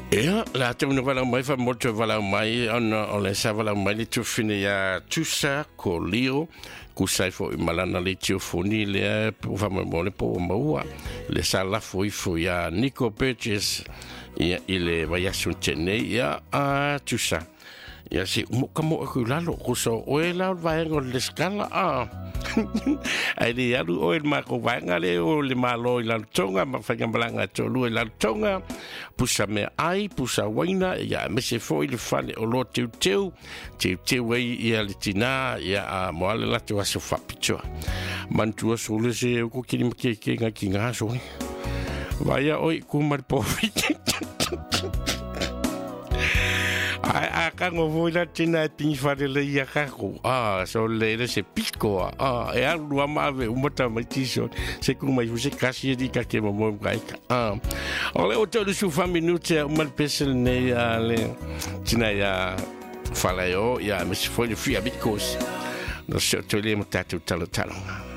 Ja, laten we nog wel een van moeten wel een mij on sa wel een mij te vinden ja tussa colio kusai fo malana le tiofoni le van me mole po moa le sala foi ya Nico Purchase ya ile vaya suntene ya a tussa ya si mo kulalo kuso oela vai ngol le skala a ai le alu o ma ko vanga le o le malo la tonga ma fa gambalanga to lu la tonga pusa me ai pusa waina ya me se foi le fane o lo teu wei ia le tina ya a mo le la to so fa picho man tu so le se ko kini ke nga kinga so vai oi ku mar po a kango voi la tina tin fare le ia kako so le se pico e a lua mave umota mai tison se ku mai se kasi di ka ke mo kai ole o to su minute mal pesel ne ya le tina ya fala yo ya me se foi fia bicos no se to le mo tatu talo